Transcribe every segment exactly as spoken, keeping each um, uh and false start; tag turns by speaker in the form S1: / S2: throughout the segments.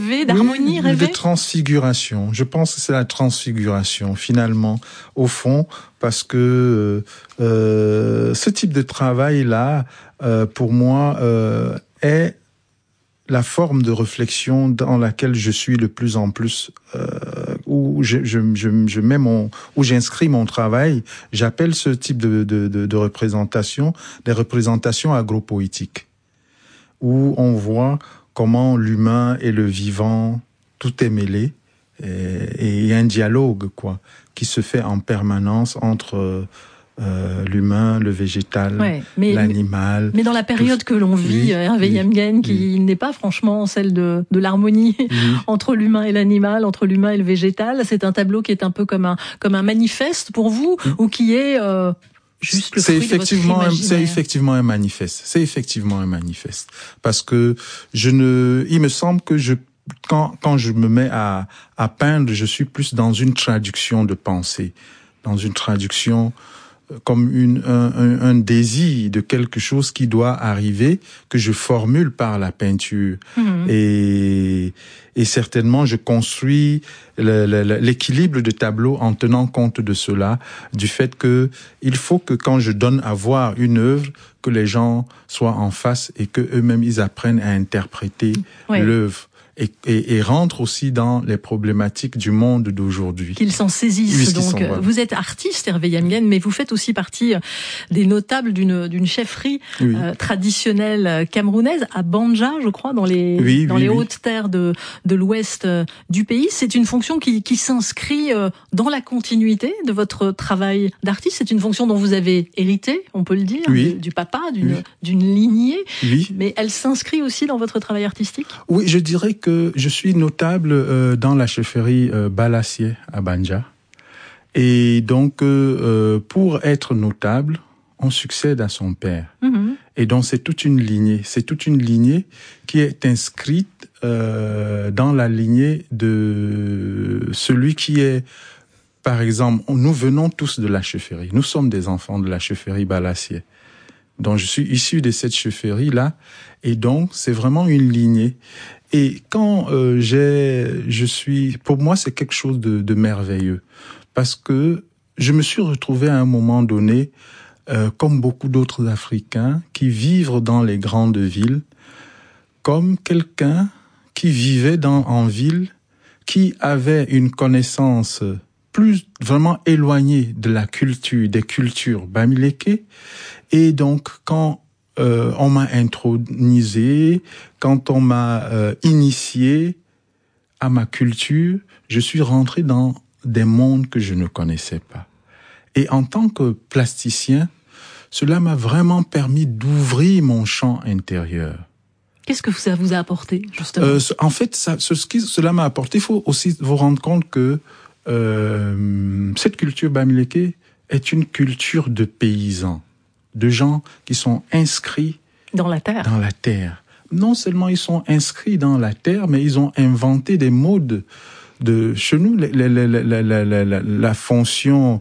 S1: rêvé, d'harmonie
S2: oui,
S1: rêvée?
S2: De transfiguration. Je pense que c'est la transfiguration, finalement, au fond, parce que euh, ce type de travail-là, euh, pour moi, euh, est la forme de réflexion dans laquelle je suis le plus en plus, euh, où je, je, je, je mets mon, où j'inscris mon travail. J'appelle ce type de, de, de, de représentation des représentations agropoétiques, où on voit comment l'humain et le vivant, tout est mêlé, et il y a un dialogue, quoi, qui se fait en permanence entre Euh, l'humain, le végétal, ouais, mais, l'animal.
S1: Mais dans la période que l'on vit, oui, Hervé oui, Yemgen, qui oui. n'est pas franchement celle de, de l'harmonie oui. entre l'humain et l'animal, entre l'humain et le végétal, c'est un tableau qui est un peu comme un, comme un manifeste pour vous, oui. ou qui est euh, juste le
S2: c'est
S1: fruit
S2: effectivement
S1: de votre
S2: un, C'est effectivement un manifeste. C'est effectivement un manifeste. Parce que je ne, il me semble que je Quand, quand je me mets à, à peindre, je suis plus dans une traduction de pensée, dans une traduction comme une, un, un, un désir de quelque chose qui doit arriver, que je formule par la peinture. Mmh. Et, et certainement, je construis le, le, l'équilibre de tableau en tenant compte de cela, du fait que il faut que quand je donne à voir une œuvre, que les gens soient en face et que eux-mêmes ils apprennent à interpréter oui. l'œuvre. Et, et, et rentre aussi dans les problématiques du monde d'aujourd'hui.
S1: Qu'ils s'en saisissent. Oui, donc, sont, vous êtes artiste, Hervé Yemgen, mais vous faites aussi partie des notables d'une, d'une chefferie oui. euh, traditionnelle camerounaise à Banja, je crois, dans les
S2: oui,
S1: dans
S2: oui,
S1: les
S2: oui.
S1: hautes terres de de l'ouest du pays. C'est une fonction qui qui s'inscrit dans la continuité de votre travail d'artiste. C'est une fonction dont vous avez hérité, on peut le dire,
S2: oui.
S1: du, du papa, d'une
S2: oui.
S1: d'une lignée.
S2: Oui.
S1: Mais elle s'inscrit aussi dans votre travail artistique.
S2: Oui, je dirais que que je suis notable euh, dans la chefferie euh, Balassier à Banja. Et donc, euh, pour être notable, on succède à son père. Mm-hmm. Et donc, c'est toute une lignée. C'est toute une lignée qui est inscrite euh, dans la lignée de celui qui est, par exemple, nous venons tous de la chefferie. Nous sommes des enfants de la chefferie Balassier. Donc, je suis issu de cette chefferie-là. Et donc, c'est vraiment une lignée. Et quand euh, j'ai, je suis, pour moi, c'est quelque chose de, de merveilleux, parce que je me suis retrouvé à un moment donné, euh, comme beaucoup d'autres Africains, qui vivent dans les grandes villes, comme quelqu'un qui vivait dans en ville, qui avait une connaissance plus vraiment éloignée de la culture, des cultures bamileke, et donc quand Euh, on m'a intronisé, quand on m'a euh, initié à ma culture, je suis rentré dans des mondes que je ne connaissais pas. Et en tant que plasticien, cela m'a vraiment permis d'ouvrir mon champ intérieur.
S1: Qu'est-ce que ça vous a apporté, justement ?
S2: euh, En fait, ça, ce qui cela m'a apporté, il faut aussi vous rendre compte que euh, cette culture bamileke est une culture de paysans, de gens qui sont inscrits
S1: dans la terre.
S2: Dans la terre. Non seulement ils sont inscrits dans la terre, mais ils ont inventé des modes de chez nous. La, la, la, la, la, la, la fonction,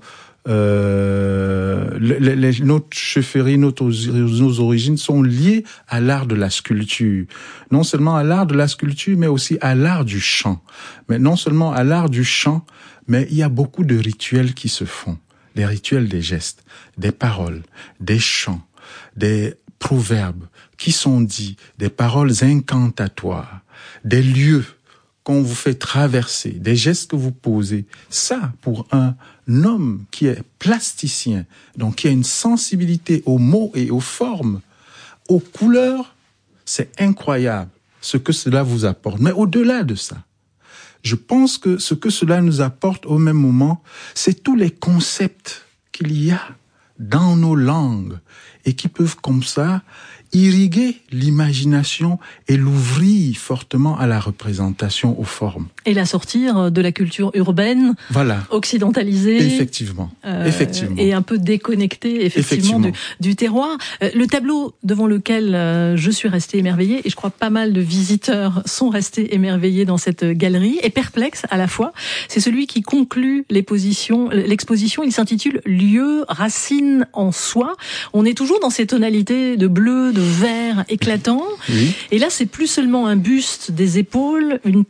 S2: euh, les, les, notre chefferie, notre, nos origines sont liées à l'art de la sculpture. Non seulement à l'art de la sculpture, mais aussi à l'art du chant. Mais non seulement à l'art du chant, mais il y a beaucoup de rituels qui se font. Les rituels des gestes, des paroles, des chants, des proverbes qui sont dits, des paroles incantatoires, des lieux qu'on vous fait traverser, des gestes que vous posez. Ça, pour un homme qui est plasticien, donc qui a une sensibilité aux mots et aux formes, aux couleurs, c'est incroyable ce que cela vous apporte. Mais au-delà de ça, je pense que ce que cela nous apporte au même moment, c'est tous les concepts qu'il y a dans nos langues et qui peuvent comme ça irriguer l'imagination et l'ouvrir fortement à la représentation aux formes.
S1: Et la sortir de la culture urbaine,
S2: voilà,
S1: occidentalisée,
S2: effectivement, euh, effectivement,
S1: et un peu déconnectée effectivement, effectivement. Du, du terroir. Euh, le tableau devant lequel euh, je suis restée émerveillée, et je crois pas mal de visiteurs sont restés émerveillés dans cette galerie et perplexes à la fois, c'est celui qui conclut les positions, l'exposition. Il s'intitule Lieu, racine en soi. On est toujours dans ces tonalités de bleu, de vert éclatant. Oui. Et là, c'est plus seulement un buste, des épaules, une